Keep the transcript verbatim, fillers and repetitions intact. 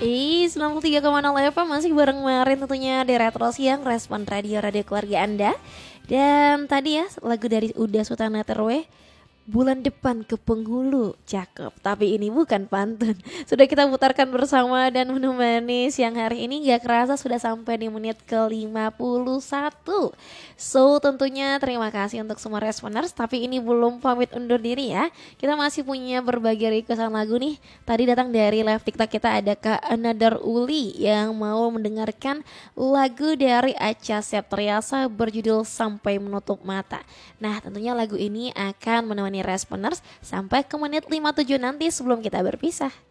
Ih, sembilan puluh tiga koma nol F M masih bareng Marin tentunya di Retro Siang, respon radio radio keluarga Anda. Dan tadi ya lagu dari Uda Sultana Terwe, bulan depan ke penghulu, cakep. Tapi ini bukan pantun. Sudah kita putarkan bersama dan menemani siang hari ini, gak kerasa sudah sampai di menit ke lima puluh satu. So tentunya terima kasih untuk semua responers. Tapi ini belum pamit undur diri ya. Kita masih punya berbagai requestan lagu nih. Tadi datang dari live TikTok kita ada Kak Another Uli yang mau mendengarkan lagu dari Acha Septriasa berjudul Sampai Menutup Mata. Nah tentunya lagu ini akan menemani responers sampai ke menit lima puluh tujuh nanti sebelum kita berpisah.